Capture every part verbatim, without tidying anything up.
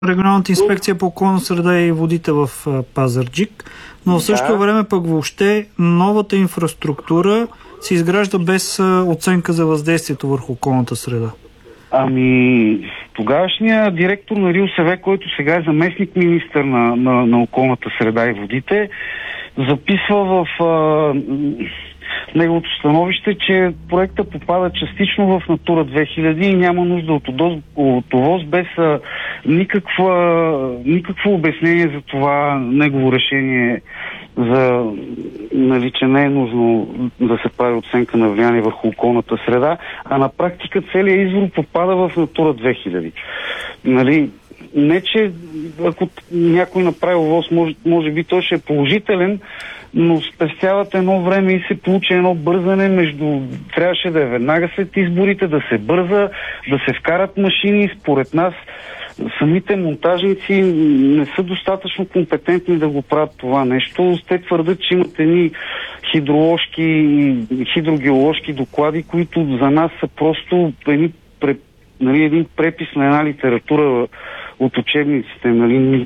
Регионалната инспекция по околна среда и водите в Пазарджик, но в същото да. време пък въобще новата инфраструктура се изгражда без оценка за въздействието върху околната среда. Ами, тогавашният директор на РИОСВ, който сега е заместник министър на, на, на околната среда и водите, записва в а, неговото становище, че проекта попада частично в Натура две хиляди и няма нужда от, от ОВОС без а, никаква, никакво обяснение за това негово решение за, нали, че не е нужно да се прави оценка на влияние върху околната среда, а на практика целият извор попада в Натура две хиляди. Нали, не, че ако някой направи ОВОС, може, може би той ще е положителен, но спестяват едно време и се получи едно бързане между... Трябваше да е веднага след изборите, да се бърза, да се вкарат машини. Според нас самите монтажници не са достатъчно компетентни да го правят това нещо. Те твърдят, че имат едни хидроложки и хидрогеоложки доклади, които за нас са просто едни, нали, един препис на една литература от учебниците. Нали.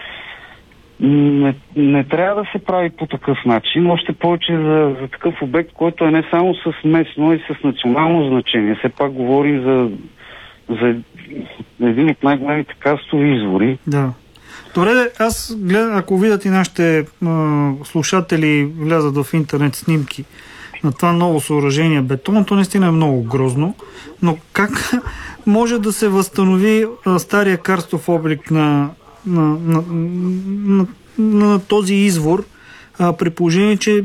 Не, не трябва да се прави по такъв начин, още повече за, за такъв обект, който е не само с местно, и с национално значение. Все пак говорим за, за един от най-големите карстови извори. Да. Добре, аз гледам, ако видят и нашите а, слушатели влязат в интернет снимки на това ново съоръжение бетон, то наистина е много грозно, но как може да се възстанови а, стария карстов облик на На, на, на, на този извор, а, при положение, че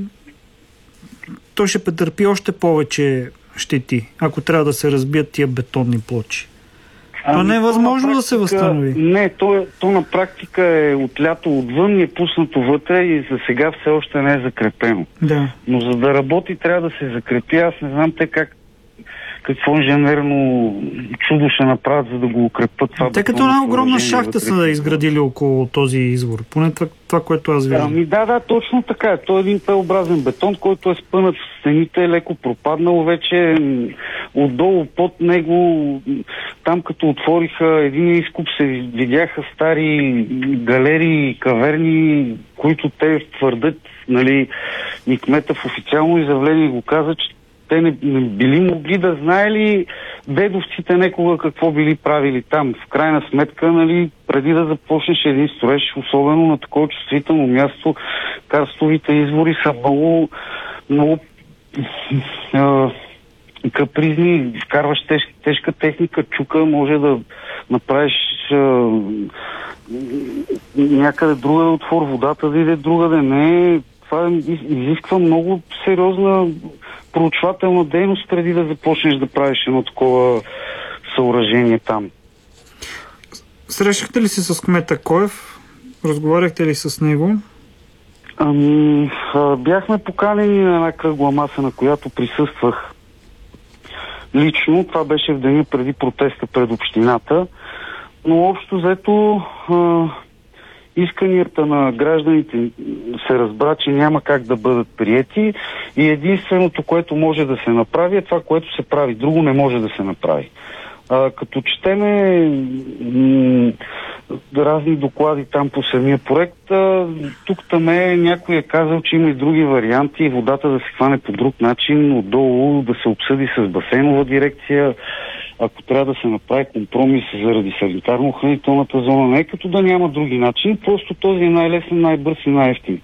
той ще претърпи още повече щети, ако трябва да се разбият тия бетонни плочи. Това ами, не е възможно практика, да се възстанови. Не, то, то на практика е отлято отвън и е пуснато вътре и за сега все още не е закрепено. Да. Но за да работи, трябва да се закрепи. Аз не знам те как какво инженерно чудо ще направят, за да го укрепят това. Те като една огромна шахта са изградили около този извор. Поне това, това което аз виждам. Ами да, да, точно така е. Той е един П-образен бетон, който е спънат в стените, леко пропаднал вече. Отдолу под него, там като отвориха един изкоп, се видяха стари галерии, каверни, които те твърдят, нали, и кмета в официално изявление го каза, че те не, не били могли да знаели дедовците некога какво били правили там. В крайна сметка, нали, преди да започнеш един строеж, особено на такова чувствително място, карстовите извори са много, много а, капризни. Вкарваш теж, тежка техника, чука, може да направиш а, някъде другаде отвор, водата да иде другаде. Не, това изисква много сериозна проучвателна дейност преди да започнеш да правиш едно такова съоръжение там. Срещахте ли се с кмета Коев? Разговаряхте ли с него? Ами, бяхме поканени на една кръгла маса, на която присъствах лично. Това беше в деня преди протеста пред общината. Но общо взето исканията на гражданите се разбра, че няма как да бъдат приети и единственото, което може да се направи, е това, което се прави. Друго не може да се направи. А, като четеме м- разни доклади там по самия проект, а, тук-там е някой е казал, че има и други варианти и водата да се хване по друг начин, отдолу да се обсъди с басейнова дирекция, ако трябва да се направи компромис заради санитарно-хранителната зона, не е като да няма други начини, просто този е най-лесен, най-бърз и най-ефтин.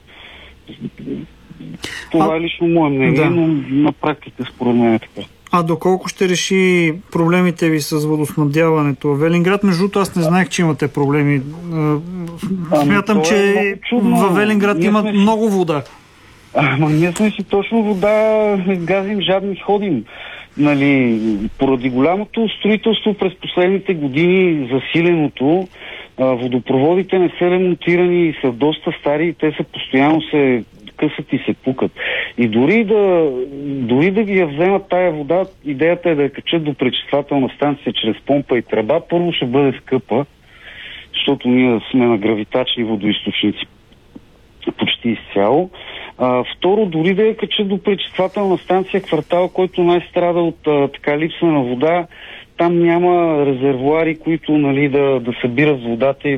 Това а, е лично мое мнение, да. Но на практика според мен е така. А доколко ще реши проблемите ви с водоснабдяването? В Велинград, между другото, аз не знаех, че имате проблеми. Смятам, ами, че е във Велинград има си... много вода. Ама ние сме си точно вода, газим, жадни ходим. Нали, поради голямото строителство през последните години, засиленото, водопроводите не са ремонтирани и са доста стари и те са постоянно се късат и се пукат. И дори да, дори да ги я вземат тая вода, идеята е да я качат до пречиствателна станция чрез помпа и тръба. Първо ще бъде скъпа, защото ние сме на гравитачни водоизточници почти изцяло. А, второ, дори да я качат до пречиствателна станция, квартал, който най-страда от а, така липса на вода, там няма резервуари, които, нали, да, да събират водата и